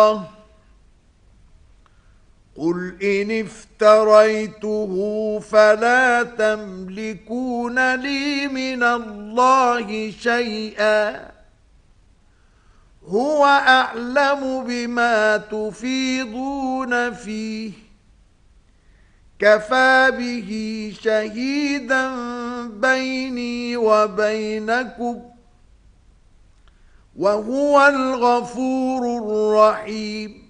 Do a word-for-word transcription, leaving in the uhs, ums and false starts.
قل إن افتريته فلا تملكون لي من الله شيئا هو أعلم بما تفيضون فيه كفى به شهيدا بيني وبينكم وهو الغفور الرحيم.